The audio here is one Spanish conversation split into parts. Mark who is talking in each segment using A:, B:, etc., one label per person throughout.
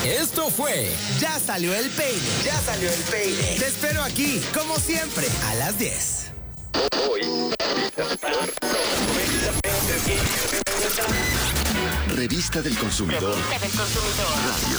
A: Esto fue Ya Salió el Peine.
B: Ya salió el peine.
A: Te espero aquí, como siempre, a las 10.
C: Revista del Consumidor. Radio.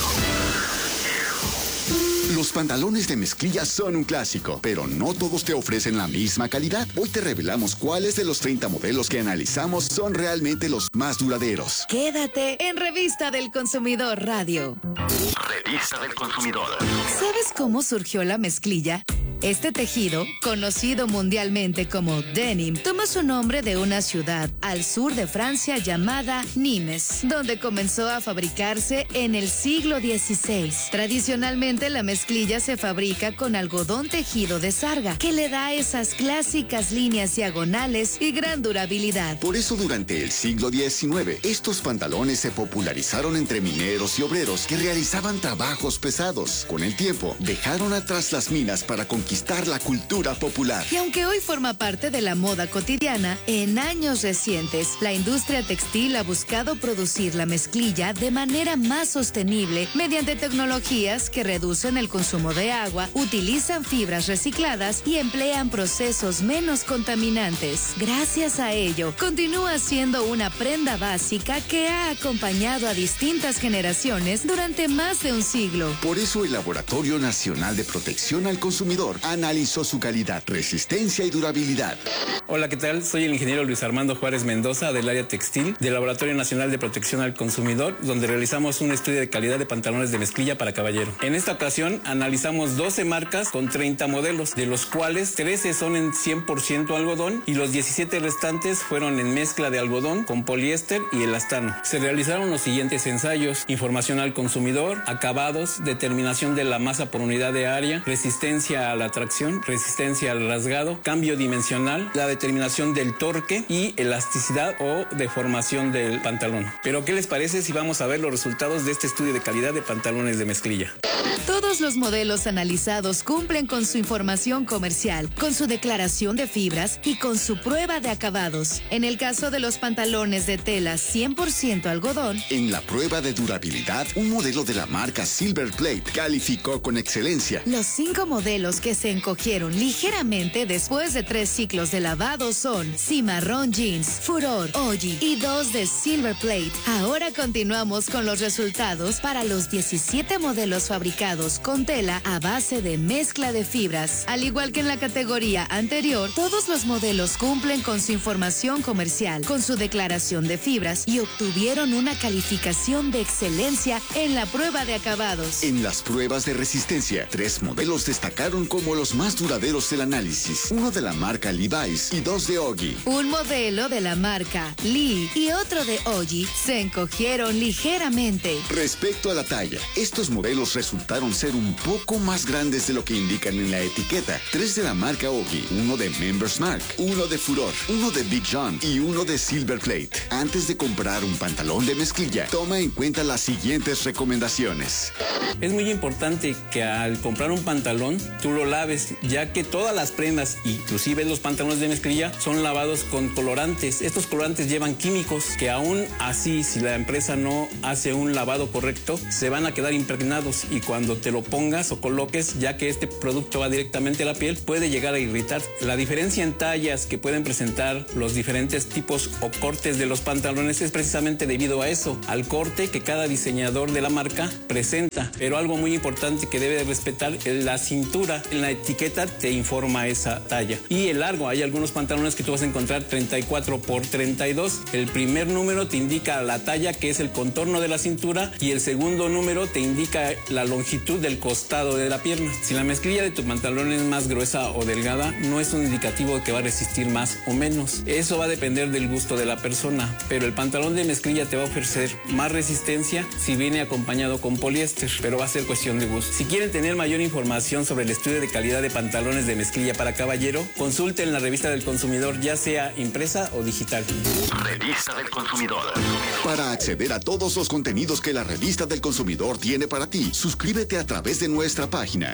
C: Los pantalones de mezclilla son un clásico, pero no todos te ofrecen la misma calidad. Hoy te revelamos cuáles de los 30 modelos que analizamos son realmente los más duraderos.
D: Quédate en Revista del Consumidor Radio.
C: Revista del Consumidor.
D: ¿Sabes cómo surgió la mezclilla? Este tejido, conocido mundialmente como denim, toma su nombre de una ciudad al sur de Francia llamada Nimes, donde comenzó a fabricarse en el siglo XVI. Tradicionalmente, la mezclilla se fabrica con algodón tejido de sarga, que le da esas clásicas líneas diagonales y gran durabilidad.
C: Por eso, durante el siglo XIX, estos pantalones se popularizaron entre mineros y obreros que realizaban trabajos pesados. Con el tiempo, dejaron atrás las minas para conquistar la cultura popular.
D: Y aunque hoy forma parte de la moda cotidiana, en años recientes, la industria textil ha buscado producir la mezclilla de manera más sostenible mediante tecnologías que reducen el consumo de agua, utilizan fibras recicladas y emplean procesos menos contaminantes. Gracias a ello, continúa siendo una prenda básica que ha acompañado a distintas generaciones durante más de un siglo.
C: Por eso el Laboratorio Nacional de Protección al Consumidor analizó su calidad, resistencia y durabilidad.
E: Hola, ¿qué tal? Soy el ingeniero Luis Armando Juárez Mendoza del área textil del Laboratorio Nacional de Protección al Consumidor, donde realizamos un estudio de calidad de pantalones de mezclilla para caballero. En esta ocasión analizamos 12 marcas con 30 modelos, de los cuales 13 son en 100% algodón y los 17 restantes fueron en mezcla de algodón con poliéster y elastano. Se realizaron los siguientes ensayos: información al consumidor, acabados, determinación de la masa por unidad de área, resistencia a la tracción, resistencia al rasgado, cambio dimensional, la determinación del torque y elasticidad o deformación del pantalón. Pero ¿qué les parece si vamos a ver los resultados de este estudio de calidad de pantalones de mezclilla?
D: Todos los modelos analizados cumplen con su información comercial, con su declaración de fibras y con su prueba de acabados. En el caso de los pantalones de tela 100% algodón,
C: en la prueba de durabilidad, un modelo de la marca Silver Plate calificó con excelencia.
D: Los 5 modelos que se encogieron ligeramente después de 3 ciclos de lavado son Cimarrón Jeans, Furor, Oji y 2 de Silver Plate. Ahora continuamos con los resultados para los 17 modelos fabricados con tela a base de mezcla de fibras. Al igual que en la categoría anterior, todos los modelos cumplen con su información comercial, con su declaración de fibras y obtuvieron una calificación de excelencia en la prueba de acabados.
C: En las pruebas de resistencia, 3 modelos destacaron como los más duraderos del análisis. Uno de la marca Levi's y 2 de Ogi.
D: Un modelo de la marca Lee y otro de Oji se encogieron ligeramente.
C: Respecto a la talla, estos modelos resultaron ser un poco más grandes de lo que indican en la etiqueta. 3 de la marca Ogi, uno de Members Mark, uno de Furor, uno de Big John y uno de Silver Plate. Antes de comprar un pantalón de mezclilla, toma en cuenta las siguientes recomendaciones.
E: Es muy importante que al comprar un pantalón tú lo laves, ya que todas las prendas, inclusive los pantalones de mezclilla, son lavados con colorantes. Estos colorantes llevan químicos que aún así, si la empresa no hace un lavado correcto, se van a quedar impregnados y cuando te lo pongas o coloques, ya que este producto va directamente a la piel, puede llegar a irritar. La diferencia en tallas que pueden presentar los diferentes tipos o cortes de los pantalones es precisamente debido a eso, al corte que cada diseñador de la marca presenta. Pero algo muy importante que debe de respetar es la cintura. En la etiqueta te informa esa talla. Y el largo, hay algunos pantalones que tú vas a encontrar 34 por 32. El primer número te indica la talla, que es el contorno de la cintura, y el segundo número te indica la longitud del costado de la pierna. Si la mezclilla de tu pantalón es más gruesa o delgada, no es un indicativo de que va a resistir más o menos. Eso va a depender del gusto de la persona, pero el pantalón de mezclilla te va a ofrecer más resistencia si viene acompañado con poliéster, pero va a ser cuestión de gusto. Si quieren tener mayor información sobre el estudio de calidad de pantalones de mezclilla para caballero, consulten la Revista del Consumidor, ya sea impresa o digital.
C: Revista del Consumidor. Para acceder a todos los contenidos que la Revista del Consumidor tiene para ti, suscríbete a través de nuestra página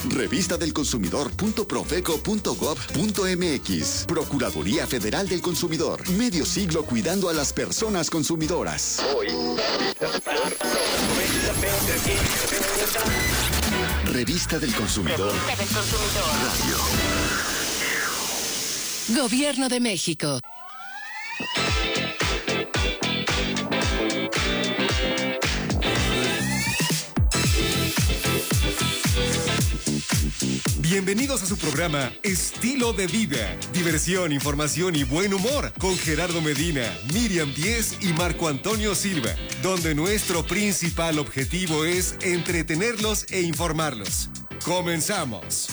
C: revistadelconsumidor.profeco.gov.mx. Procuraduría Federal del Consumidor. Medio siglo cuidando a las personas consumidoras.
B: Hoy.
C: Revista del Consumidor. Radio.
B: Gobierno de México.
F: Bienvenidos a su programa Estilo de Vida. Diversión, información y buen humor con Gerardo Medina, Miriam Díez y Marco Antonio Silva, donde nuestro principal objetivo es entretenerlos e informarlos. ¡Comenzamos!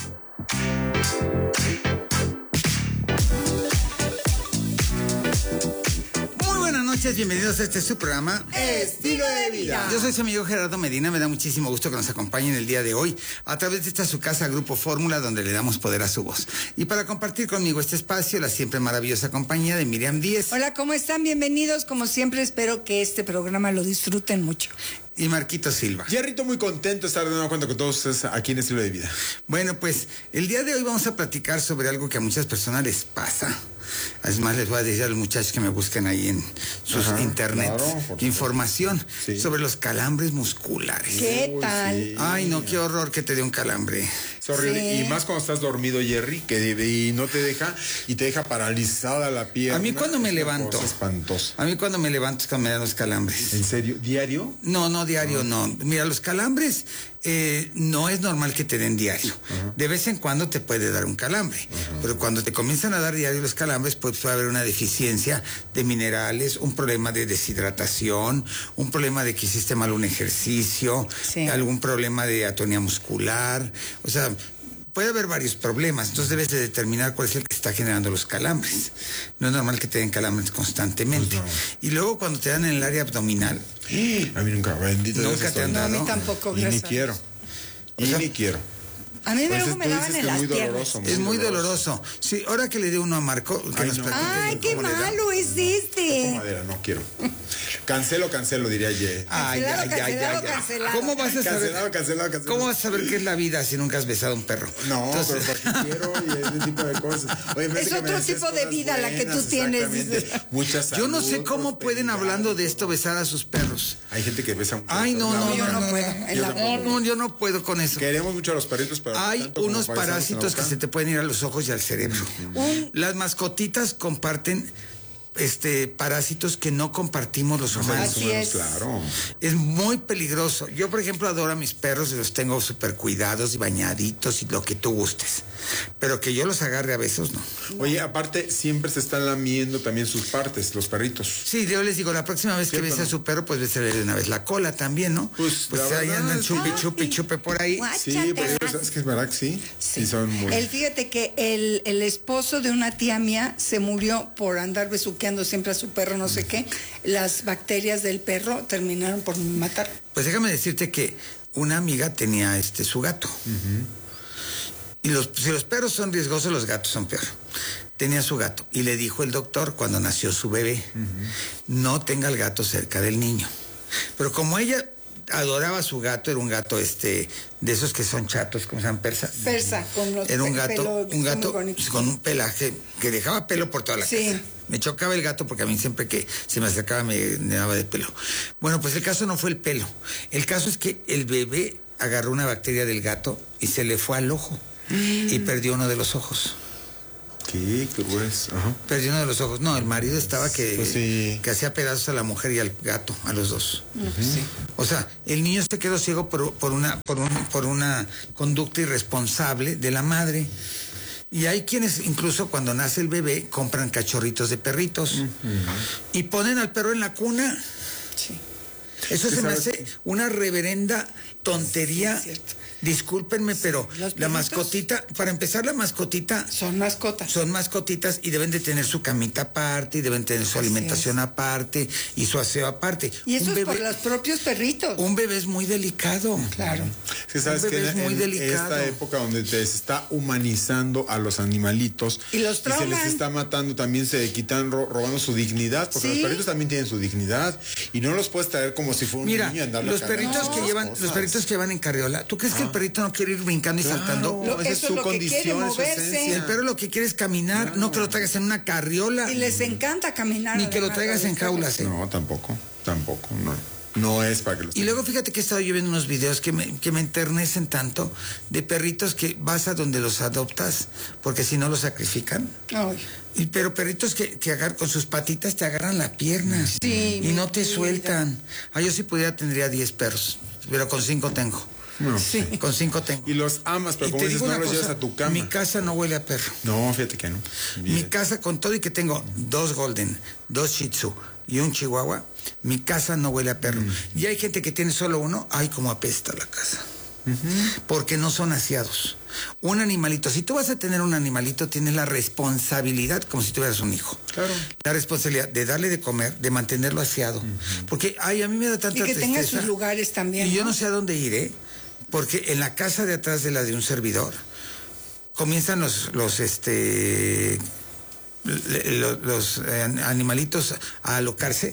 G: Bienvenidos a su programa
A: Estilo de Vida.
G: Yo soy su amigo Gerardo Medina, me da muchísimo gusto que nos acompañen el día de hoy a través de esta su casa Grupo Fórmula, donde le damos poder a su voz. Y para compartir conmigo este espacio, la siempre maravillosa compañía de Miriam Díez.
H: Hola, ¿cómo están? Bienvenidos, como siempre espero que este programa lo disfruten mucho.
G: Y Marquito Silva.
I: Jerrito, muy contento de estar de nuevo cuenta con todos ustedes aquí en Estilo de Vida.
G: Bueno, pues el día de hoy vamos a platicar sobre algo que a muchas personas les pasa. Además, les voy a decir a los muchachos que me busquen ahí en sus internet información sobre los calambres musculares.
H: ¿Qué tal?
I: Sí.
G: Ay, no, qué horror que te dé un calambre.
I: Es horrible. Sí. Y más cuando estás dormido, Jerry, y no te deja, y te deja paralizada la pierna.
G: A mí cuando me levanto.
I: Cosa espantosa.
G: A mí cuando me levanto es cuando me dan los calambres.
I: ¿En serio? ¿Diario?
G: No, diario no. Mira, los calambres no es normal que te den diario. De vez en cuando te puede dar un calambre. Pero cuando te comienzan a dar diario los calambres, pues puede haber una deficiencia de minerales, un problema de deshidratación, un problema de que hiciste mal un ejercicio, algún problema de atonía muscular. O sea, puede haber varios problemas, entonces debes de determinar cuál es el que está generando los calambres. No es normal que te den calambres constantemente. Pues no. Y luego cuando te dan en el área abdominal.
I: A mí nunca, bendito Dios.
G: Nunca te han dado.
H: No, a mí tampoco,
I: y ni quiero. Ni quiero.
H: A mí luego me daban en las piernas.
G: Es muy doloroso. Sí, ahora que le dé uno a Marco, que nos platique.
H: Ay, qué malo es este.
I: Madera, no quiero. Cancelo, diría Ye.
G: Ay, ya. ¿Cómo vas a saber?
I: Cancelado.
G: ¿Cómo vas a saber qué es la vida si nunca has besado a un perro?
I: No, entonces, pero porque quiero y ese tipo de cosas.
H: Oye, es otro tipo de vida la que tú tienes.
I: Mucha salud.
G: Yo no sé cómo pueden, hablando de esto, besar a sus perros.
I: Hay gente que besa a un perro.
G: Ay, no,
H: yo no puedo.
G: No, yo no puedo con eso.
I: Queremos mucho a los perritos, pero
G: hay unos parásitos que se te pueden ir a los ojos y al cerebro. Las mascotitas comparten parásitos que no compartimos los humanos.
H: Así es.
I: Claro.
G: Es muy peligroso. Yo, por ejemplo, adoro a mis perros y los tengo súper cuidados y bañaditos y lo que tú gustes. Pero que yo los agarre a besos, no.
I: Oye, aparte, siempre se están lamiendo también sus partes, los perritos.
G: Sí, yo les digo, la próxima vez que bese a su perro, pues bésale de una vez la cola también, ¿no? Pues ahí andan chupe por ahí.
I: Sí, pero es que es verdad que sí. Sí, son muy...
H: Fíjate que el esposo de una tía mía se murió por andar besuqueando siempre a su perro, no sé qué. Las bacterias del perro terminaron por matar.
G: Pues déjame decirte que una amiga tenía su gato. Y si los perros son riesgosos, los gatos son peor. Tenía su gato y le dijo el doctor cuando nació su bebé, no tenga el gato cerca del niño. Pero como ella adoraba a su gato, era un gato de esos que son chatos, ¿cómo se llaman?
H: Persa, con los
G: era un gato con un pelaje que dejaba pelo por toda la casa. Me chocaba el gato porque a mí siempre que se me acercaba me daba de pelo. Bueno, pues el caso no fue el pelo. El caso es que el bebé agarró una bacteria del gato y se le fue al ojo y perdió uno de los ojos.
I: ¿Qué grueso?
G: Perdió uno de los ojos. No, el marido estaba que hacía pedazos a la mujer y al gato, a los dos. Sí. O sea, el niño se quedó ciego por una conducta irresponsable de la madre. Y hay quienes, incluso cuando nace el bebé, compran cachorritos de perritos y ponen al perro en la cuna.
H: Sí.
G: Eso se me hace una reverenda tontería. Sí, discúlpenme, pero la mascotita, para empezar, la mascotita...
H: Son mascotas.
G: Son mascotitas y deben de tener su camita aparte, y deben tener su alimentación aparte, y su aseo aparte.
H: Y eso es por los propios perritos.
G: Un bebé es muy delicado.
H: Claro.
I: Es que sabes que en esta época donde se está humanizando a los animalitos
H: y los trauman,
I: y se les está matando, también se quitan robando su dignidad, porque los perritos también tienen su dignidad, y no los puedes traer como si fuera un niño y andarle
G: los perritos que llevan en carriola, ¿tú crees que el perrito no quiere ir brincando y saltando?
I: Esa es su condición, su esencia.
G: El perro lo que quiere es caminar, no que lo traigas en una carriola.
H: Y les encanta caminar.
G: Ni que lo traigas en jaulas.
I: No, tampoco, no. No es para que los...
G: Y luego fíjate que he estado yo viendo unos videos que me enternecen tanto de perritos que vas a donde los adoptas, porque si no los sacrifican. Pero perritos que agarran con sus patitas te agarran la pierna y no te sueltan. Yo si pudiera tendría 10 perros, pero con 5 tengo.
I: No,
G: con 5 tengo.
I: Y los amas, pero como dices, no los llevas a tu cama.
G: Mi casa no huele a perro.
I: No, fíjate que no. Bien.
G: Mi casa, con todo y que tengo 2 golden, 2 shih tzu y un chihuahua, mi casa no huele a perro. Y hay gente que tiene solo uno, como apesta la casa. Porque no son aseados. Un animalito, si tú vas a tener un animalito, tienes la responsabilidad, como si tuvieras un hijo.
I: Claro.
G: La responsabilidad de darle de comer, de mantenerlo aseado. Porque, a mí me da tanta tristeza.
H: Y que tenga sus lugares también.
G: Y yo no sé a dónde ir, porque en la casa de atrás de la de un servidor, comienzan los animalitos a alocarse.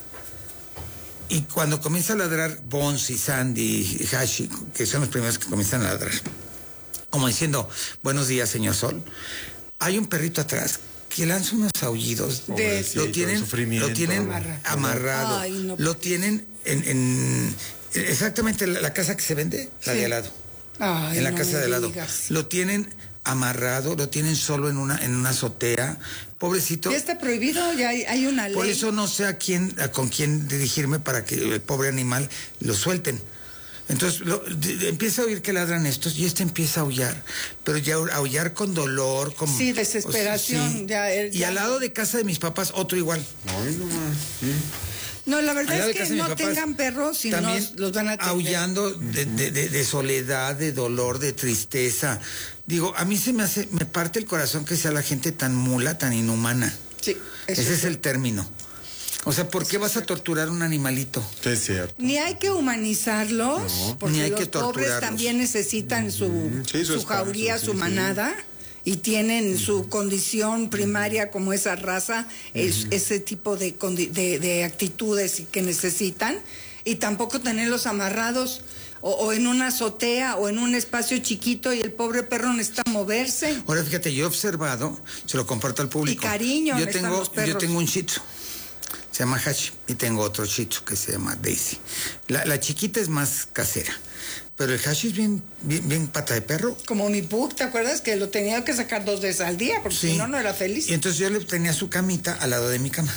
G: Y cuando comienza a ladrar Bones y Sandy y Hashi, que son los primeros que comienzan a ladrar, como diciendo, buenos días, señor Sol, hay un perrito atrás que lanza unos aullidos. Lo tienen amarrado. Lo tienen en exactamente la casa que se vende, la de al lado. En la casa de al lado. Lo tienen amarrado, lo tienen solo en una azotea. Pobrecito.
H: Ya está prohibido, ya hay una ley.
G: Por eso no sé con quién dirigirme para que el pobre animal lo suelten. Entonces empieza a oír que ladran estos y empieza a aullar, pero ya aullar con dolor, con
H: desesperación.
G: Y al lado de casa de mis papás otro igual.
I: Ay, no más.
H: No, la verdad es que no tengan perros, si no los van a tener.
G: Aullando de soledad, de dolor, de tristeza. Digo, a mí me parte el corazón que sea la gente tan mula, tan inhumana.
H: Sí.
G: Ese es el término. O sea, ¿por qué vas a torturar a un animalito?
I: Sí, es cierto.
H: Ni hay que humanizarlos, porque
G: ni hay
H: los
G: que
H: pobres también necesitan su jauría, su manada. Y tienen su condición primaria como esa raza, ese tipo de actitudes que necesitan, y tampoco tenerlos amarrados o en una azotea o en un espacio chiquito y el pobre perro necesita moverse.
G: Ahora fíjate, yo he observado, se lo comparto al público.
H: Y cariño,
G: yo tengo un shih tzu, se llama Hachi, y tengo otro shih tzu que se llama Daisy. La chiquita es más casera. Pero el Hashi es bien pata de perro.
H: Como mi Pug, ¿te acuerdas? Que lo tenía que sacar 2 veces al día, porque si no era feliz.
G: Y entonces yo le tenía su camita al lado de mi cama.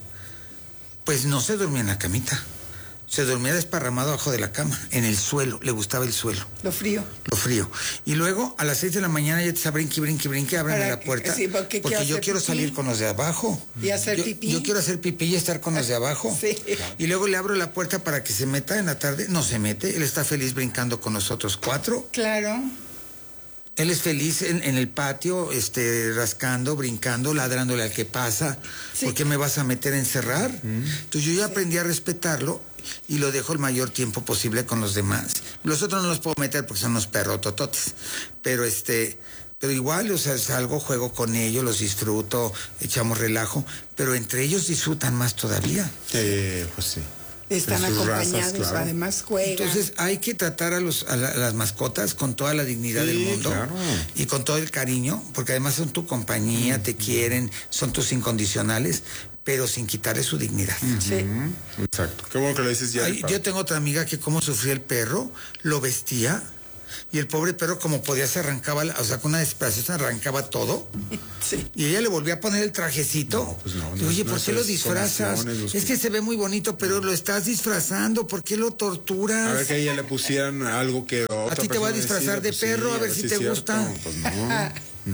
G: Pues no se dormía en la camita. Se dormía desparramado abajo de la cama, en el suelo. Le gustaba el suelo.
H: Lo frío.
G: Y luego a las 6 de la mañana ya te está brinque, ábreme la puerta.
H: Sí, porque
G: yo quiero salir con los de abajo.
H: Y hacer pipí.
G: Yo quiero hacer pipí y estar con los de abajo.
H: Sí.
G: Y luego le abro la puerta para que se meta en la tarde. No se mete. Él está feliz brincando con nosotros 4.
H: Claro.
G: Él es feliz en el patio, rascando, brincando, ladrándole al que pasa. ¿Por qué me vas a meter a encerrar? Entonces yo ya aprendí a respetarlo y lo dejo el mayor tiempo posible con los demás. Los otros no los puedo meter porque son unos perrotototes. Pero igual, o sea, salgo, juego con ellos, los disfruto, echamos relajo, pero entre ellos disfrutan más todavía.
I: Pues sí.
H: Están acompañados, razas, claro. Además juegan.
G: Entonces hay que tratar a las mascotas con toda la dignidad del mundo, claro. Y con todo el cariño, porque además son tu compañía, te quieren, son tus incondicionales, pero sin quitarle su dignidad.
H: Sí.
I: Exacto. Qué bueno que lo dices ya.
G: Yo tengo otra amiga que como sufría el perro, lo vestía. Y el pobre perro, como podía, se arrancaba, o sea, con una desesperación se arrancaba todo.
H: Sí.
G: Y ella le volvía a poner el trajecito.
I: No, pues no.
G: Oye, ¿por qué lo disfrazas? Es que se ve muy bonito, pero lo estás disfrazando. ¿Por qué lo torturas?
I: A ver que a ella le pusieran algo que otra
G: a ti te va a disfrazar de perro, a ver si te gusta.
I: Pues no.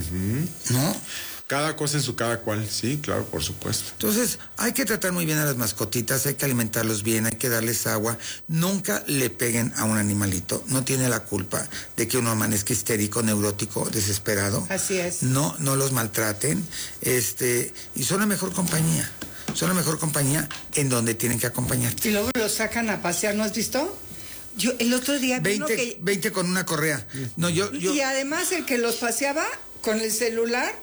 G: ¿No?
I: Cada cosa en su cada cual, sí, claro, por supuesto.
G: Entonces, hay que tratar muy bien a las mascotitas, hay que alimentarlos bien, hay que darles agua. Nunca le peguen a un animalito. No tiene la culpa de que uno amanezca histérico, neurótico, desesperado.
H: Así es.
G: No los maltraten. Y son la mejor compañía. Son la mejor compañía en donde tienen que acompañarte.
H: Y luego los sacan a pasear, ¿no has visto? Yo el otro día
G: 20 con una correa. No, yo.
H: Y además el que los paseaba con el celular.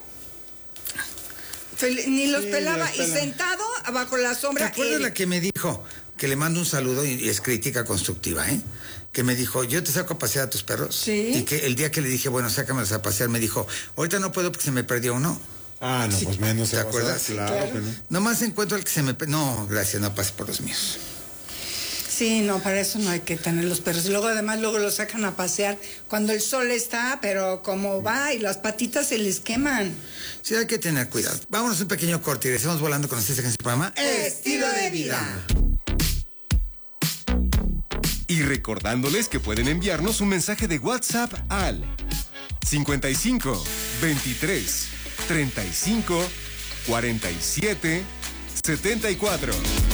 H: Ni los pelaba, y sentado bajo la sombra.
G: ¿Te acuerdas la que me dijo? Que le mando un saludo y es crítica constructiva, que me dijo, yo te saco a pasear a tus perros.
H: Sí.
G: Y que el día que le dije, bueno, sácamelos a pasear, me dijo, ahorita no puedo porque se me perdió uno.
I: Ah, no, pues menos.
G: ¿Te acuerdas?
I: Claro que no.
G: Nomás encuentro el que se me... No, gracias, no pases por los míos.
H: Sí, no, para eso no hay que tener los perros. Y luego además los sacan a pasear cuando el sol está, pero como va y las patitas se les queman.
G: Sí, hay que tener cuidado. Vámonos un pequeño corte y regresamos volando con ustedes en su programa
H: Estilo de Vida.
F: Y recordándoles que pueden enviarnos un mensaje de WhatsApp al 55 23 35 47 74.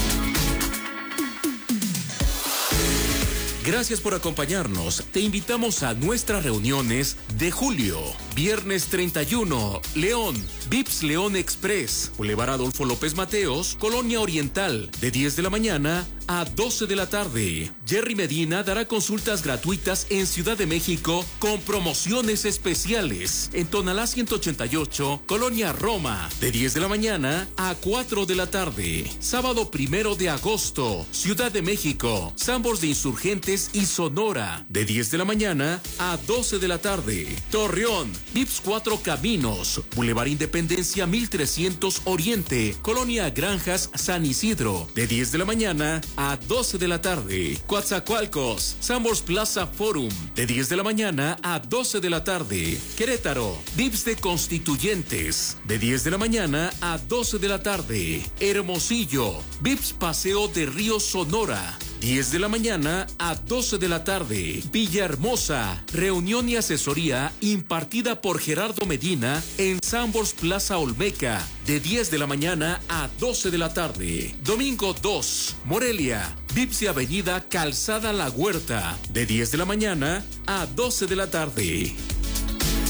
J: Gracias por acompañarnos. Te invitamos a nuestras reuniones de julio. Viernes 31, León, Vips León Express, Boulevard Adolfo López Mateos, Colonia Oriental, de 10 de la mañana a 12 de la tarde. Jerry Medina dará consultas gratuitas en Ciudad de México con promociones especiales. En Tonalá 188, Colonia Roma, de 10 de la mañana a 4 de la tarde. Sábado 1 de agosto, Ciudad de México, Sambors de Insurgentes y Sonora, de 10 de la mañana a 12 de la tarde. Torreón, Vips 4 Caminos, Boulevard Independencia 1300 Oriente, Colonia Granjas San Isidro, de 10 de la mañana a 12 de la tarde. Coatzacoalcos, Sambors Plaza Forum, de 10 de la mañana a 12 de la tarde. Querétaro, Vips de Constituyentes, de 10 de la mañana a 12 de la tarde. Hermosillo, Vips Paseo de Río Sonora, 10 de la mañana a 12 de la tarde. Villahermosa, reunión y asesoría impartida por Gerardo Medina en Sambors Plaza Olmeca, de 10 de la mañana a 12 de la tarde. Domingo 2, Morelia, Vips y Avenida Calzada La Huerta, de 10 de la mañana a 12 de la tarde.